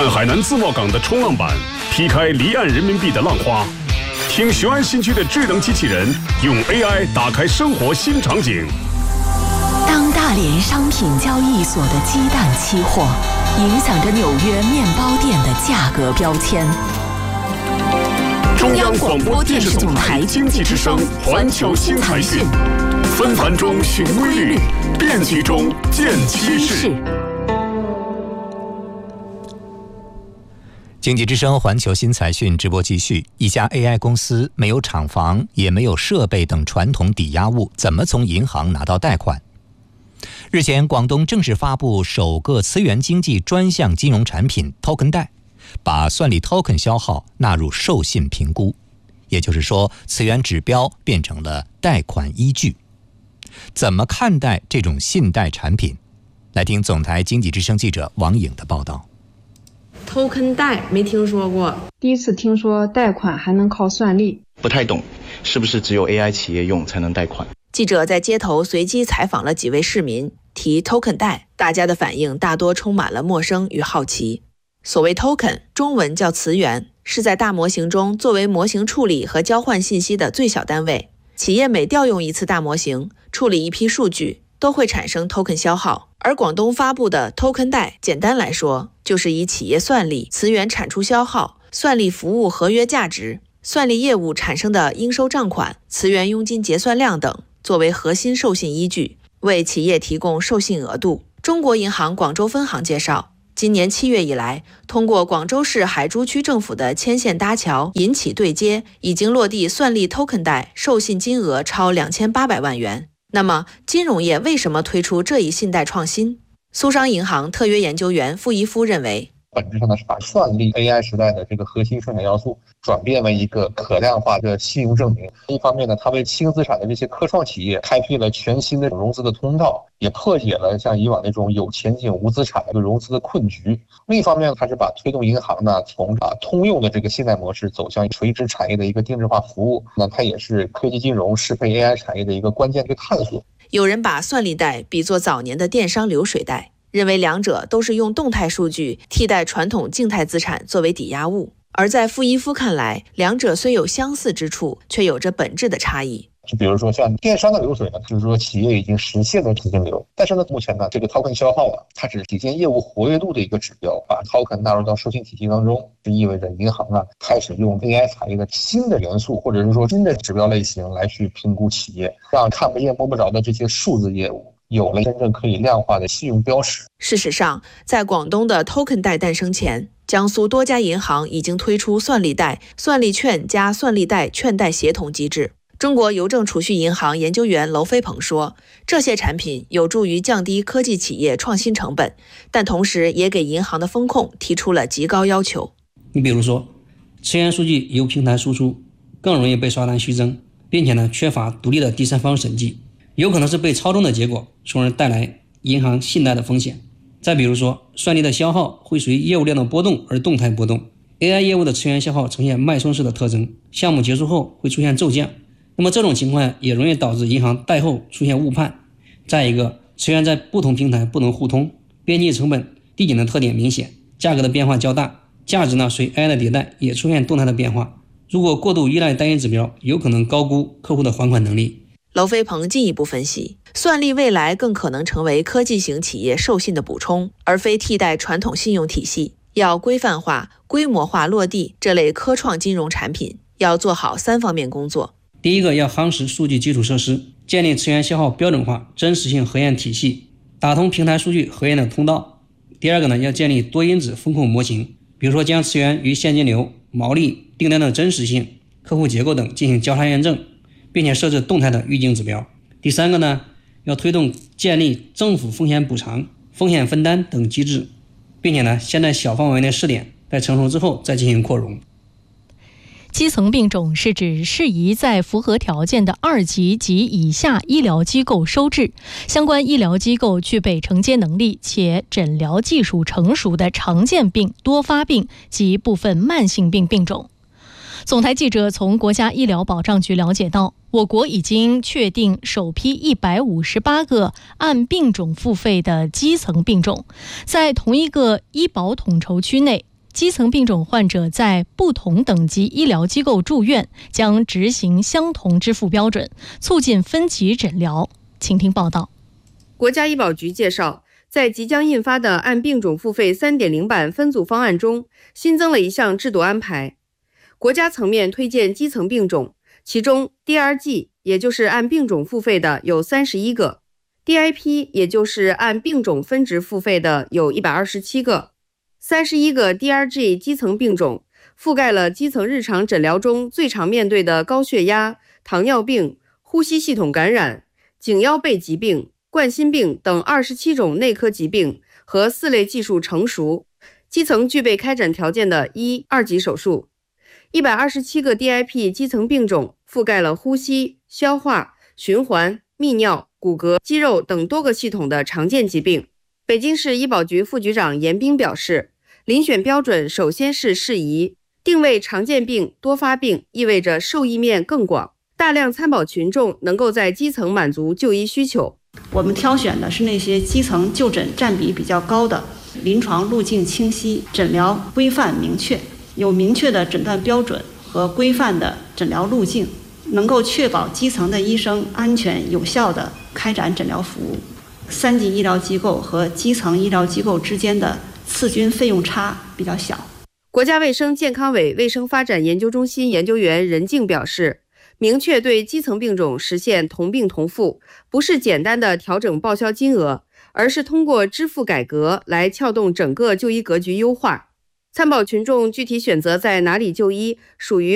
看海南自贸港的冲浪板劈开离岸人民币的浪花，听雄安新区的智能机器人用 AI 打开生活新场景。 当大连商品交易所的鸡蛋期货影响着纽约面包店的价格标签。 中央广播电视总台经济之声环球新财讯，纷繁中寻规律，变局中见趋势。 经济之声环球新财讯直播继续。一家 AI 公司没有厂房，也没有设备等传统抵押物，怎么从银行拿到贷款？日前，广东正式发布首个磁源经济专项金融产品 Token 贷，把算力 Token 消耗纳入授信评估，也就是说，磁源指标变成了贷款依据。怎么看待这种信贷产品？来听总台经济之声记者王颖的报道。 Token 贷没听说过， 第一次听说贷款还能靠算力， 不太懂，是不是只有 AI 企业用才能贷款？ 记者在街头随机采访了几位市民，提 Token 贷，大家的反应大多充满了陌生与好奇。所谓 Token， 中文叫磁源，是在大模型中作为模型处理和交换信息的最小单位。企业每调用一次大模型，处理一批数据，都会产生 Token 消耗。而广东发布的 Token 贷，简单来说，就是以企业算力、磁源产出消耗、算力服务合约价值、算力业务产生的应收账款、磁源佣金结算量等，作为核心授信依据，为企业提供授信额度。中国银行广州分行介绍，今年7月以来，通过广州市海珠区政府的牵线搭桥、银企对接，已经落地算力 Token 贷授信金额超2800万元。那么，金融业为什么推出这一信贷创新？苏商银行特约研究员傅一夫认为， 本质上呢是把算力 AI 时代的这个核心生产要素转变为一个可量化的信用证明。一方面呢，它为轻资产的这些科创企业开辟了全新的融资的通道，也破解了像以往那种有前景无资产的融资的困局。另一方面，它是把推动银行呢从通用的这个信贷模式走向垂直产业的一个定制化服务。那它也是科技金融适配 AI 产业的一个关键的探索。 有人把算力贷比作早年的电商流水贷，认为两者都是用动态数据替代传统静态资产作为抵押物。而在傅一夫看来，两者虽有相似之处，却有着本质的差异。 就比如说像电商的流水呢，就是说企业已经实现了资金流，但是呢，目前呢，这个 Token 消耗它只是体现业务活跃度的一个指标，把 Token 纳入到授信体系当中，就意味着银行开始用 AI 产业的新的元素，或者是说新的指标类型来去评估企业，让看不见摸不着的这些数字业务有了真正可以量化的信用标识。 事实上，在广东的 Token 贷诞生前，江苏多家银行已经推出算力贷、算力券加算力贷券贷协同机制。中国邮政储蓄银行研究员娄飞鹏说，这些产品有助于降低科技企业创新成本，但同时也给银行的风控提出了极高要求。 你比如说，磁源数据由平台输出，更容易被刷单虚增，并且缺乏独立的第三方审计，有可能是被操纵的结果，从而带来银行信贷的风险。再比如说，算力的消耗会随业务量的波动而动态波动， AI 业务的磁源消耗呈现脉冲式的特征，项目结束后会出现骤降。那么这种情况也容易导致银行贷后出现误判。再一个，磁源在不同平台不能互通，边际成本递减的特点明显，价格的变化较大，价值随 AI 的迭代也出现动态的变化。如果过度依赖单一指标，有可能高估客户的还款能力。 娄飞鹏进一步分析，算力未来更可能成为科技型企业授信的补充，而非替代传统信用体系。要规范化、规模化落地这类科创金融产品，要做好3方面工作。 第一个，要夯实数据基础设施，建立磁源消耗标准化、真实性核验体系，打通平台数据核验的通道。第二个呢，要建立多因子风控模型，比如说将磁源与现金流、毛利、订单的真实性、客户结构等进行交叉验证，并且设置动态的预警指标。第三个呢，要推动建立政府风险补偿、风险分担等机制，并且先在小范围内试点，在成熟之后再进行扩容。 基层病种是指适宜在符合条件的2级及以下医疗机构收治，相关医疗机构具备承接能力且诊疗技术成熟的常见病、多发病及部分慢性病病种。总台记者从国家医疗保障局了解到，我国已经确定首批158个按病种付费的基层病种，在同一个医保统筹区内， 基层病种患者在不同等级医疗机构住院将执行相同支付标准，促进分级诊疗。请听报道。 国家医保局介绍，在即将印发的按病种付费 3.0 版分组方案中，新增了一项制度安排。国家层面推荐基层病种，其中 DRG 也就是按病种付费的有31个， DIP 也就是按病种分值付费的有127个。31个 DRG 基层病种覆盖了基层日常诊疗中最常面对的高血压、糖尿病、呼吸系统感染、颈腰背疾病、冠心病等27种内科疾病和4类技术成熟、基层具备开展条件的1、2级手术。127个 DIP 基层病种覆盖了呼吸、消化、循环、泌尿、骨骼、肌肉等多个系统的常见疾病。北京市医保局副局长严彬表示，遴选标准首先是适宜，定位常见病、多发病意味着受益面更广，大量参保群众能够在基层满足就医需求。 我们挑选的是那些基层就诊占比比较高的，临床路径清晰，诊疗规范明确，有明确的诊断标准和规范的诊疗路径，能够确保基层的医生安全有效地开展诊疗服务。3级医疗机构和基层医疗机构之间的次均费用差比较小。 国家卫生健康委卫生发展研究中心研究员任静表示，明确对基层病种实现同病同付，不是简单的调整报销金额，而是通过支付改革来撬动整个就医格局优化。参保群众具体选择在哪里就医，属于